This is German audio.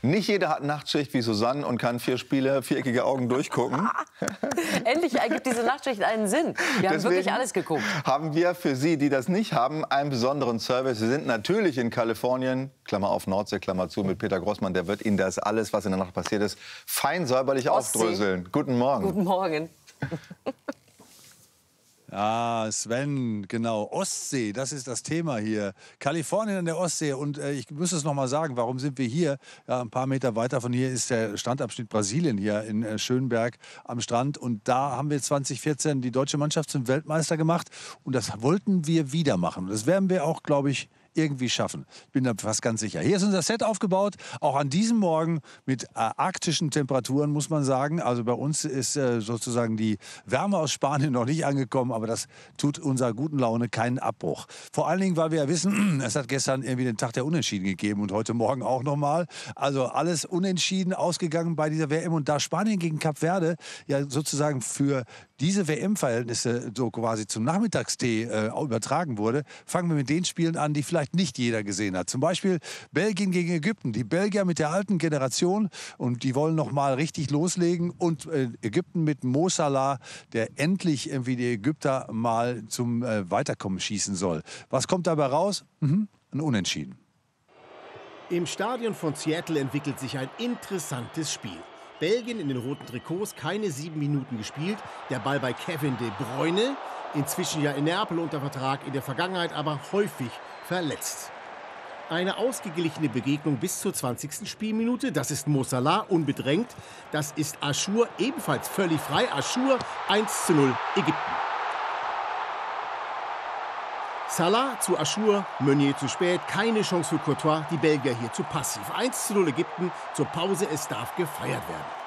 Nicht jeder hat Nachtschicht wie Susanne und kann 4 Spiele, viereckige Augen durchgucken. Endlich ergibt diese Nachtschicht einen Sinn. Wir haben wirklich alles geguckt. Haben wir für Sie, die das nicht haben, einen besonderen Service. Wir sind natürlich in Kalifornien, Klammer auf Nordsee, Klammer zu, mit Peter Grossmann. Der wird Ihnen das alles, was in der Nacht passiert ist, fein säuberlich aufdröseln. Guten Morgen. Guten Morgen. Ja, Sven, genau. Ostsee, das ist das Thema hier. Kalifornien an der Ostsee. Und ich muss es noch mal sagen, warum sind wir hier? Ja, ein paar Meter weiter von hier ist der Strandabschnitt Brasilien hier in Schönberg am Strand. Und da haben wir 2014 die deutsche Mannschaft zum Weltmeister gemacht. Und das wollten wir wieder machen. Das werden wir auch, glaube ich, irgendwie schaffen. Ich bin da fast ganz sicher. Hier ist unser Set aufgebaut, auch an diesem Morgen mit arktischen Temperaturen, muss man sagen. Also bei uns ist sozusagen die Wärme aus Spanien noch nicht angekommen, aber das tut unserer guten Laune keinen Abbruch. Vor allen Dingen, weil wir ja wissen, es hat gestern irgendwie den Tag der Unentschieden gegeben und heute Morgen auch noch mal. Also alles unentschieden ausgegangen bei dieser WM. Und da Spanien gegen Kap Verde ja sozusagen für diese WM-Verhältnisse so quasi zum Nachmittagstee übertragen wurde, fangen wir mit den Spielen an, die vielleicht nicht jeder gesehen hat. Zum Beispiel Belgien gegen Ägypten. Die Belgier mit der alten Generation und die wollen noch mal richtig loslegen. Und Ägypten mit Mo Salah, der endlich irgendwie die Ägypter mal zum Weiterkommen schießen soll. Was kommt dabei raus? Ein Unentschieden. Im Stadion von Seattle entwickelt sich ein interessantes Spiel. Belgien in den roten Trikots, keine 7 Minuten gespielt. Der Ball bei Kevin De Bruyne, inzwischen ja in Neapel unter Vertrag, in der Vergangenheit aber häufig verletzt. Eine ausgeglichene Begegnung bis zur 20. Spielminute. Das ist Mo Salah, unbedrängt. Das ist Achour, ebenfalls völlig frei. Achour, 1:0 Ägypten. Salah zu Achour, Meunier zu spät, keine Chance für Courtois, die Belgier hier zu passiv. 1:0 Ägypten, zur Pause, es darf gefeiert werden.